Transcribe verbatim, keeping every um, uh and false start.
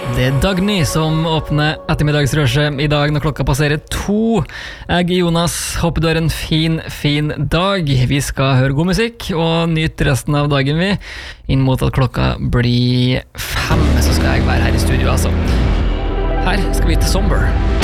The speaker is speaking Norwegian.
Det er Dagny som åpner ettermiddagsrøsjet I dag når klokka passerer to. Jeg Jonas, håper du har en fin, fin dag. Vi skal høre god musikk og nyte resten av dagen vi. Inn mot at klokka blir fem, så skal jeg være her I studio altså. Her skal vi til Somber.